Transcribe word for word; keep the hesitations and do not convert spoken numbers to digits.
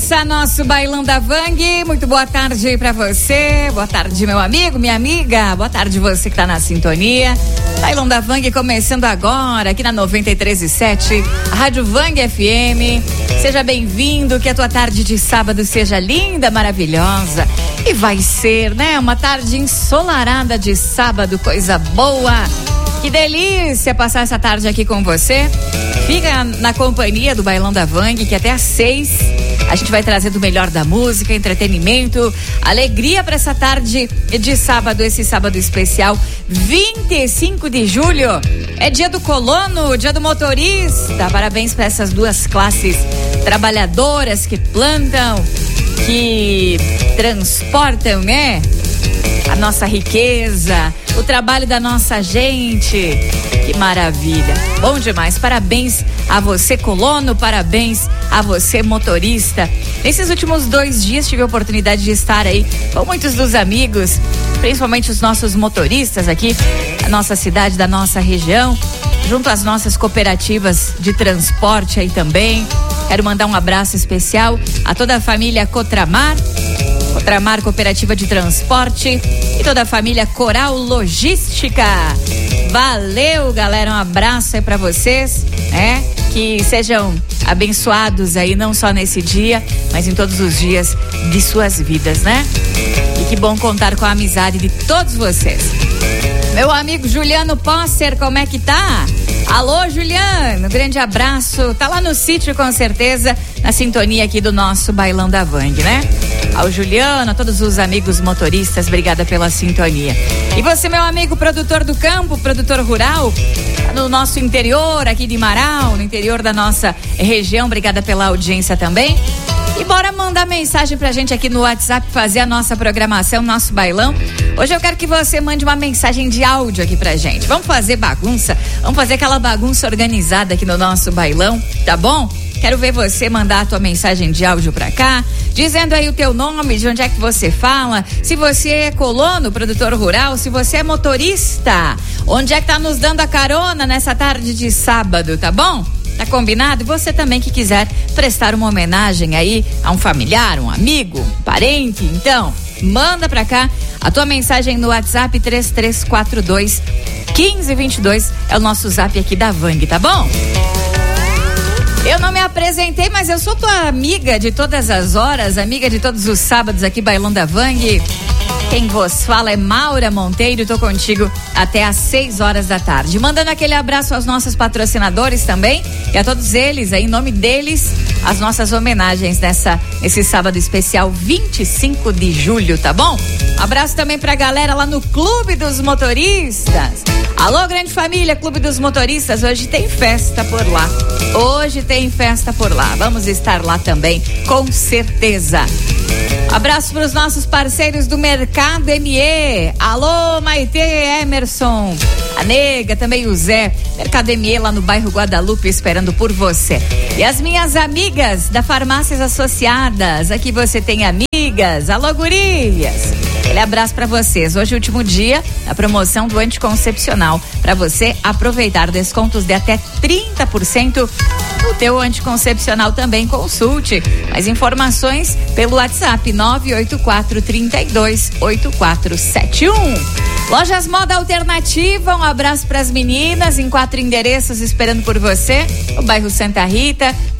Nosso Bailão da Vang, muito boa tarde pra você, boa tarde meu amigo, minha amiga, boa tarde você que tá na sintonia. Bailão da Vang começando agora aqui na noventa e três vírgula sete, Rádio Vang F M. Seja bem-vindo, que a tua tarde de sábado seja linda, maravilhosa. E vai ser, né, uma tarde ensolarada de sábado, coisa boa. Que delícia passar essa tarde aqui com você. Fica na companhia do Bailão da Vang, que até às seis a gente vai trazer do melhor da música, entretenimento, alegria para essa tarde de sábado, esse sábado especial, vinte e cinco de julho. É dia do colono, dia do motorista. Parabéns para essas duas classes trabalhadoras que plantam, que transportam, né? A nossa riqueza, o trabalho da nossa gente. Que maravilha. Bom demais. Parabéns a você, colono. Parabéns a você, motorista. Nesses últimos dois dias tive a oportunidade de estar aí com muitos dos amigos, principalmente os nossos motoristas aqui da nossa cidade, da nossa região, junto às nossas cooperativas de transporte aí também. Quero mandar um abraço especial a toda a família Cotramar, Cotramar Cooperativa de Transporte e toda a família Coral Logística. Valeu, galera, um abraço aí pra vocês, né? Que sejam abençoados aí, não só nesse dia, mas em todos os dias de suas vidas, né? E que bom contar com a amizade de todos vocês. Meu amigo Juliano Posser, como é que tá? Alô, Juliano, grande abraço. Tá lá no sítio, com certeza, na sintonia aqui do nosso Bailão da Vang, né? Ao Juliano, a todos os amigos motoristas, obrigada pela sintonia. E você, meu amigo produtor do campo, produtor rural, no nosso interior aqui de Marau, no interior da nossa região, obrigada pela audiência também. E bora mandar mensagem pra gente aqui no WhatsApp, fazer a nossa programação, nosso bailão. Hoje eu quero que você mande uma mensagem de áudio aqui pra gente. Vamos fazer bagunça, vamos fazer aquela bagunça organizada aqui no nosso bailão, tá bom? Quero ver você mandar a tua mensagem de áudio pra cá, dizendo aí o teu nome, de onde é que você fala, se você é colono, produtor rural, se você é motorista, onde é que tá nos dando a carona nessa tarde de sábado, tá bom? Tá combinado? E você também que quiser prestar uma homenagem aí a um familiar, um amigo, um parente, então, manda pra cá a tua mensagem no WhatsApp três três quatro dois, um cinco dois dois, é o nosso zap aqui da Vang, tá bom? Eu não me apresentei, mas eu sou tua amiga de todas as horas, amiga de todos os sábados aqui, Bailão da Vang. Quem vos fala é Maura Monteiro, tô contigo até às seis horas da tarde. Mandando aquele abraço aos nossos patrocinadores também e a todos eles, aí, em nome deles, as nossas homenagens nessa, nesse sábado especial vinte e cinco de julho, tá bom? Abraço também pra galera lá no Clube dos Motoristas. Alô, grande família, Clube dos Motoristas, hoje tem festa por lá. Hoje tem festa por lá. Vamos estar lá também, com certeza. Abraço para os nossos parceiros do Mercado M E. Alô, Maite, Emerson, a Nega, também o Zé. Mercado M E lá no bairro Guadalupe, esperando por você. E as minhas amigas da Farmácias Associadas. Aqui você tem amigas. Alô, gurias. Aquele abraço para vocês. Hoje é o último dia da promoção do anticoncepcional. Para você aproveitar descontos de até trinta por cento no teu anticoncepcional também. Consulte mais informações pelo WhatsApp nove oito quatro, três dois, oito quatro sete um. Lojas Moda Alternativa, um abraço para as meninas em quatro endereços esperando por você. No bairro Santa Rita,